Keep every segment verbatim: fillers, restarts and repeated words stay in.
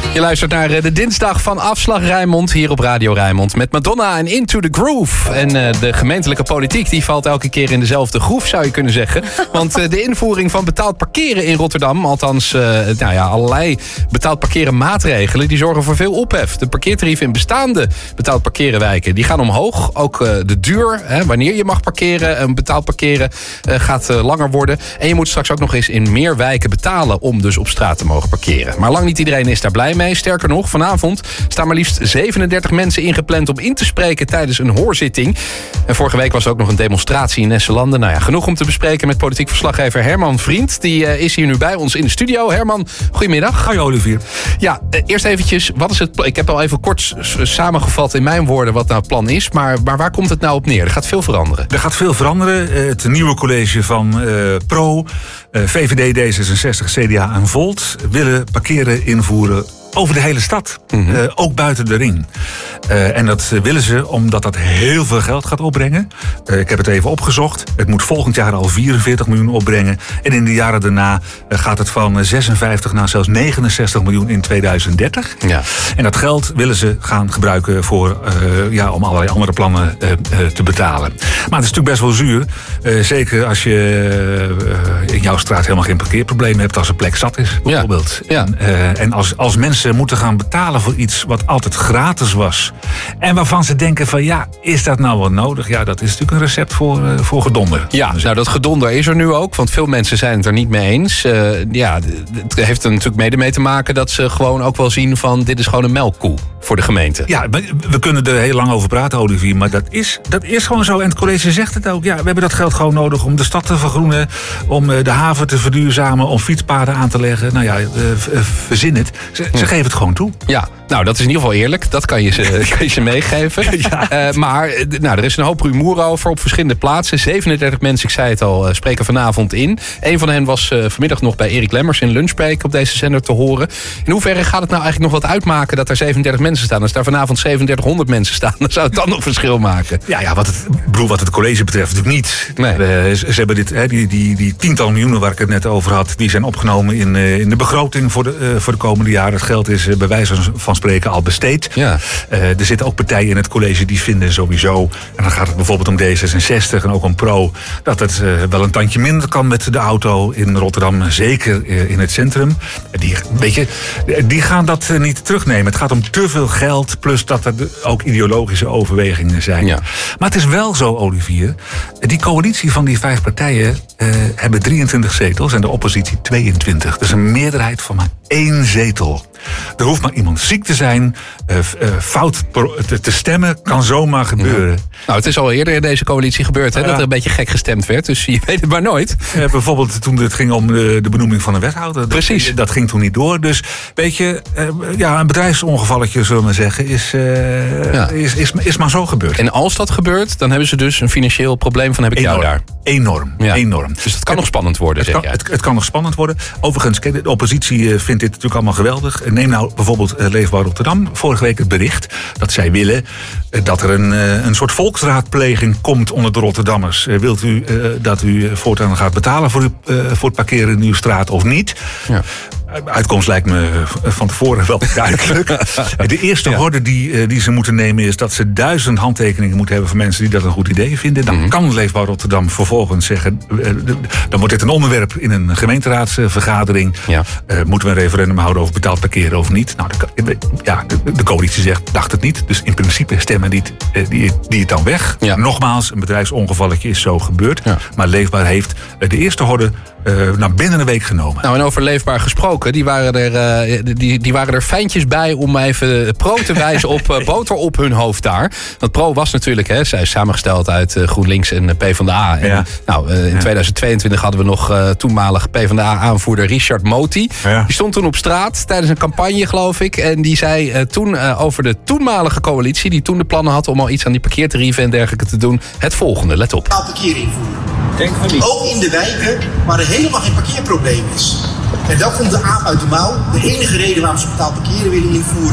Je luistert naar de dinsdag van Afslag Rijnmond hier op Radio Rijnmond met Madonna en Into the Groove. En uh, de gemeentelijke politiek die valt elke keer in dezelfde groef, zou je kunnen zeggen. Want uh, de invoering van betaald parkeren in Rotterdam, althans uh, nou ja, allerlei betaald parkeren maatregelen, die zorgen voor veel ophef. De parkeertarieven in bestaande betaald parkeren wijken, die gaan omhoog. Ook uh, de duur, hè, wanneer je mag parkeren, en betaald parkeren uh, gaat uh, langer worden. En je moet straks ook nog eens in meer wijken betalen om dus op straat te mogen parkeren. Maar lang niet iedereen is daar blij mee. Sterker nog, vanavond staan maar liefst zevenendertig mensen ingepland om in te spreken tijdens een hoorzitting. En vorige week was er ook nog een demonstratie in Nesselanden. Nou ja, genoeg om te bespreken met politiek verslaggever Herman Vriend. Die uh, is hier nu bij ons in de studio. Herman, goedemiddag. Hoi Olivier. Ja, uh, eerst eventjes, wat is het plan? Ik heb al even kort samengevat in mijn woorden wat nou het plan is. Maar, maar waar komt het nou op neer? Er gaat veel veranderen. Er gaat veel veranderen. Het nieuwe college van uh, Pro, uh, V V D, D zesenzestig, C D A en Volt willen parkeren invoeren over de hele stad, mm-hmm. uh, ook buiten de ring. Uh, en dat willen ze omdat dat heel veel geld gaat opbrengen. Uh, ik heb het even opgezocht. Het moet volgend jaar al vierenveertig miljoen opbrengen. En in de jaren daarna uh, gaat het van zesenvijftig naar zelfs negenenzestig miljoen in tweeduizend dertig. Ja. En dat geld willen ze gaan gebruiken voor, uh, ja, om allerlei andere plannen uh, uh, te betalen. Maar het is natuurlijk best wel zuur. Uh, zeker als je uh, in jouw straat helemaal geen parkeerprobleem hebt, als er plek zat is, bijvoorbeeld. Ja. Ja. En, uh, en als, als mensen Ze moeten gaan betalen voor iets wat altijd gratis was. En waarvan ze denken van ja, is dat nou wel nodig? Ja, dat is natuurlijk een recept voor, uh, voor gedonder. Ja, nou dat gedonder is er nu ook. Want veel mensen zijn het er niet mee eens. Uh, ja, het heeft er natuurlijk mede mee te maken dat ze gewoon ook wel zien van dit is gewoon een melkkoe voor de gemeente. Ja, we kunnen er heel lang over praten, Olivier. Maar dat is, dat is gewoon zo. En het college zegt het ook. Ja, we hebben dat geld gewoon nodig om de stad te vergroenen. Om de haven te verduurzamen. Om fietspaden aan te leggen. Nou ja, uh, verzin het. Ze, ze geven het gewoon toe. Ja, nou dat is in ieder geval eerlijk. Dat kan je ze, kan je ze meegeven. Ja. Uh, maar nou, er is een hoop rumoer over op verschillende plaatsen. zevenendertig mensen, ik zei het al, uh, spreken vanavond in. Een van hen was uh, vanmiddag nog bij Erik Lemmers in Lunchbreak op deze zender te horen. In hoeverre gaat het nou eigenlijk nog wat uitmaken dat er zevenendertig mensen staan? Als daar vanavond zevenendertighonderd mensen staan, dan zou het dan nog verschil maken. Ja, ja wat, het, bedoel, wat het college betreft natuurlijk niet. Nee. Uh, ze, ze hebben dit, hè, die, die, die tiental miljoenen waar ik het net over had, die zijn opgenomen in, uh, in de begroting voor de, uh, voor de komende jaren. Het geld is uh, bij wijze van spreken al besteed. Ja. Uh, er zitten ook partijen in het college die vinden sowieso, en dan gaat het bijvoorbeeld om D zesenzestig en ook om Pro, dat het uh, wel een tandje minder kan met de auto in Rotterdam, zeker uh, in het centrum. Die, weet je, die gaan dat uh, niet terugnemen. Het gaat om te veel geld, plus dat er ook ideologische overwegingen zijn. Ja. Maar het is wel zo, Olivier, die coalitie van die vijf partijen uh, hebben drieëntwintig zetels en de oppositie tweeëntwintig. Dus een meerderheid van maar één zetel. Er hoeft maar iemand ziek te zijn, uh, uh, fout te, te stemmen, kan zomaar gebeuren. Ja. Nou, het is al eerder in deze coalitie gebeurd, hè, ja. dat er een beetje gek gestemd werd. Dus je weet het maar nooit. Uh, bijvoorbeeld toen het ging om de, de benoeming van een wethouder. Precies. Dat, dat ging toen niet door. Dus weet je, uh, ja, een bedrijfsongevalletje, zullen we maar zeggen, is, uh, ja. is, is, is maar zo gebeurd. En als dat gebeurt, dan hebben ze dus een financieel probleem van heb ik enorm, jou daar. Enorm, ja. enorm. Dus het kan nog spannend worden, het zeg kan, het, het kan nog spannend worden. Overigens, de oppositie vindt dit natuurlijk allemaal geweldig. Neem nou bijvoorbeeld Leefbaar Rotterdam. Vorige week het bericht dat zij willen dat er een, een soort volksraadpleging komt onder de Rotterdammers. Wilt u uh, dat u voortaan gaat betalen voor, u, uh, voor het parkeren in uw straat of niet? Ja. Uitkomst lijkt me van tevoren wel duidelijk. De eerste ja. horde die, die ze moeten nemen is dat ze duizend handtekeningen moeten hebben van mensen die dat een goed idee vinden. Dan mm-hmm. kan Leefbaar Rotterdam vervolgens zeggen, dan wordt dit een onderwerp in een gemeenteraadsvergadering. Ja. Uh, moeten we een referendum houden over betaald parkeren of niet? Nou, de, ja, de, de coalitie zegt, dacht het niet. Dus in principe stemmen die, die, die het dan weg. Ja. Nogmaals, een bedrijfsongevalletje is zo gebeurd. Ja. Maar Leefbaar heeft de eerste horde uh, nou, binnen een week genomen. Nou, en over Leefbaar gesproken. Die waren, er, uh, die, die waren er fijntjes bij om even Pro te wijzen op uh, boter op hun hoofd daar. Want Pro was natuurlijk, hè, zij is samengesteld uit uh, GroenLinks en uh, PvdA. En, ja. nou, uh, in ja. tweeduizend tweeëntwintig hadden we nog uh, toenmalig PvdA-aanvoerder Richard Moti. Ja. Die stond toen op straat tijdens een campagne, geloof ik. En die zei uh, toen uh, over de toenmalige coalitie, die toen de plannen had om al iets aan die parkeertarieven en dergelijke te doen, het volgende. Let op. Parkeer invoeren. Denk van niet. Ook in de wijken waar er helemaal geen parkeerprobleem is. En dat komt de aap uit de mouw. De enige reden waarom ze betaald parkeren willen invoeren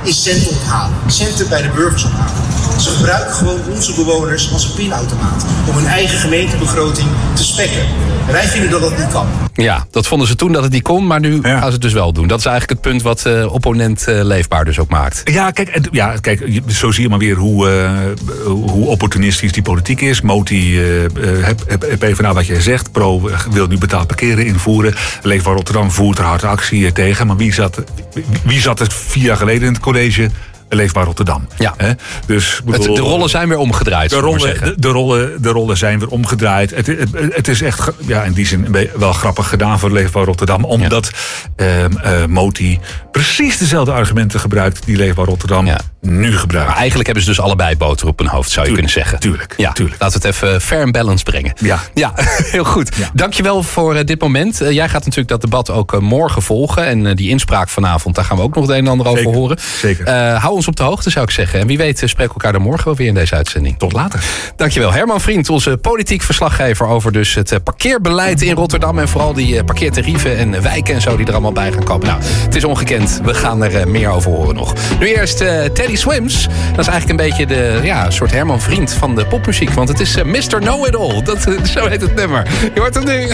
is centen ophalen. Centen bij de burgers ophalen. Ze gebruiken gewoon onze bewoners als een pinautomaat om hun eigen gemeentebegroting te spekken. En wij vinden dat dat niet kan. Ja, dat vonden ze toen dat het niet kon, maar nu ja. gaan ze het dus wel doen. Dat is eigenlijk het punt wat uh, opponent uh, Leefbaar dus ook maakt. Ja, kijk, en, ja, kijk, zo zie je maar weer hoe, uh, hoe opportunistisch die politiek is. Moti, uh, PvdA wat jij zegt, Pro wil nu betaald parkeren invoeren. Leefbaar Rotterdam voert er harde actie tegen. Maar wie zat, wie zat het vier jaar geleden in het college? Leefbaar Rotterdam. Ja. He? Dus, bedoel, het, de rollen zijn weer omgedraaid. De rollen, de, de, rollen, de rollen zijn weer omgedraaid. Het, het, het is echt ja, in die zin wel grappig gedaan voor Leefbaar Rotterdam. Omdat ja. uh, uh, Moti precies dezelfde argumenten gebruikt die Leefbaar Rotterdam ja. nu gebruikt. Maar eigenlijk hebben ze dus allebei boter op hun hoofd, zou je tuurlijk, kunnen zeggen. Tuurlijk, ja, tuurlijk. Laten we het even fair and balanced brengen. Ja, ja heel goed. Ja. Dankjewel voor uh, dit moment. Uh, jij gaat natuurlijk dat debat ook uh, morgen volgen. En uh, die inspraak vanavond, daar gaan we ook nog het een en ander Zeker, over horen. Zeker. Uh, hou ons op de hoogte, zou ik zeggen. En wie weet spreken we elkaar dan morgen wel weer in deze uitzending. Tot later. Dankjewel. Herman Vriend, onze politiek verslaggever over dus het parkeerbeleid in Rotterdam. En vooral die parkeertarieven en wijken en zo die er allemaal bij gaan komen. Nou, het is ongekend. We gaan er meer over horen nog. Nu eerst uh, Teddy Swims. Dat is eigenlijk een beetje de ja, soort Herman Vriend van de popmuziek. Want het is uh, mister Know-It-All. Dat, zo heet het nummer. Je hoort hem nu.